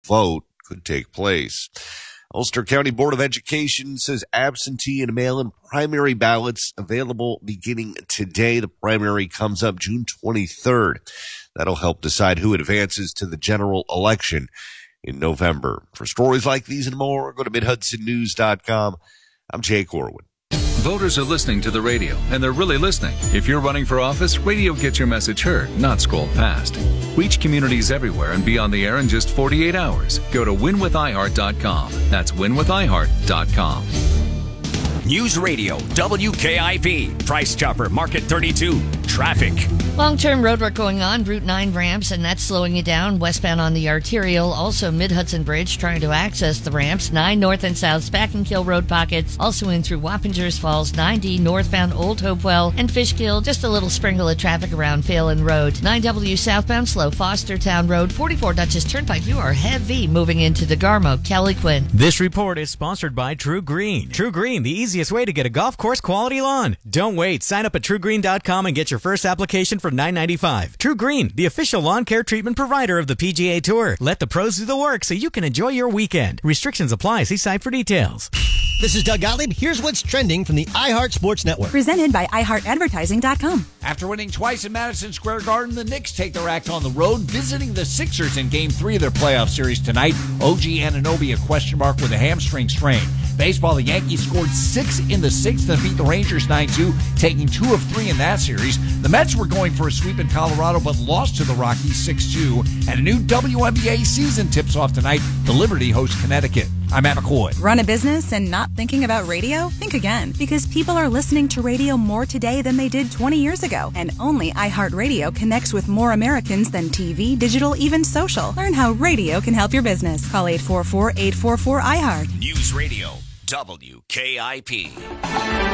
vote could take place. Ulster County Board of Education says absentee and mail-in primary ballots available beginning today. The primary comes up June 23rd. That'll help decide who advances to the general election in November. For stories like these and more, go to MidHudsonNews.com. I'm Jake Orwin. Voters are listening to the radio, and they're really listening. If you're running for office, radio gets your message heard, not scrolled past. Reach communities everywhere and be on the air in just 48 hours. Go to winwithiheart.com. That's winwithiheart.com. News Radio, WKIP, Price Chopper, Market 32, traffic. Long-term roadwork going on, Route 9 ramps, and that's slowing you down. Westbound on the arterial, also Mid-Hudson Bridge trying to access the ramps. 9 north and south, Spackenkill Road pockets, also in through Wappingers Falls. 9D northbound Old Hopewell and Fishkill. Just a little sprinkle of traffic around Phelan Road. 9W southbound, slow Fostertown Road. 44 Dutchess Turnpike, you are heavy moving into DeGarmo. Kelly Quinn. This report is sponsored by True Green. True Green, the easiest way to get a golf course quality lawn. Don't wait. Sign up at TrueGreen.com and get your first application for $9.95. True Green, the official lawn care treatment provider of the PGA Tour. Let the pros do the work so you can enjoy your weekend. Restrictions apply. See site for details. This is Doug Gottlieb. Here's what's trending from the iHeart Sports Network. Presented by iHeartAdvertising.com. After winning twice in Madison Square Garden, the Knicks take their act on the road, visiting the Sixers in Game 3 of their playoff series tonight. OG Anunoby, a question mark with a hamstring strain. Baseball, the Yankees scored 6 in the 6th and beat the Rangers 9-2, taking 2 of 3 in that series. The Mets were going for a sweep in Colorado, but lost to the Rockies 6-2. And a new WNBA season tips off tonight. The Liberty hosts Connecticut. I'm Matt McCoy. Run a business and not thinking about radio? Think again, because people are listening to radio more today than they did 20 years ago. And only iHeartRadio connects with more Americans than TV, digital, even social. Learn how radio can help your business. Call 844-844-iHeart. News Radio, WKIP.